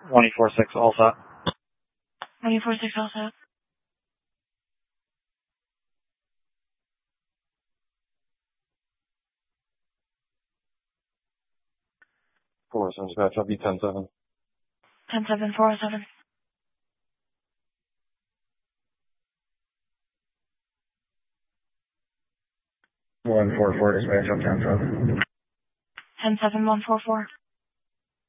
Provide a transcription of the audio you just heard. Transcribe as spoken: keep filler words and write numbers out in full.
one four six all set. one four six all set. four seven dispatch, I'll be ten seven. ten seven, four oh seven. one four four dispatch, I'll ten seven. ten seven, one four four.